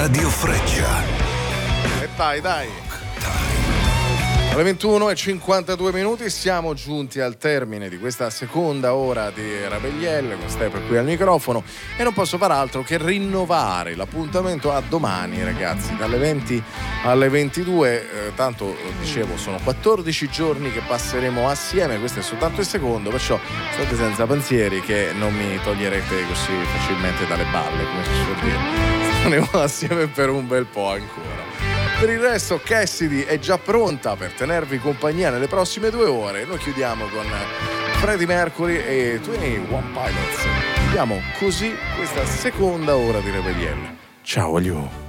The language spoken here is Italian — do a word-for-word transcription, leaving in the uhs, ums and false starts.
Radio Freccia. E dai, dai. Alle ventuno e cinquantadue minuti siamo giunti al termine di questa seconda ora di Rabegliel, con Step qui al microfono, e non posso far altro che rinnovare l'appuntamento a domani, ragazzi, dalle venti alle ventidue. Eh, tanto dicevo, sono quattordici giorni che passeremo assieme, questo è soltanto il secondo, perciò state senza pensieri che non mi toglierete così facilmente dalle balle, come si suol dire. Staremo assieme per un bel po' ancora. Per il resto Cassidy è già pronta per tenervi compagnia nelle prossime due ore. Noi chiudiamo con Freddie Mercury e Twenty One Pilots. Chiudiamo così questa seconda ora di Rebellion. Ciao agli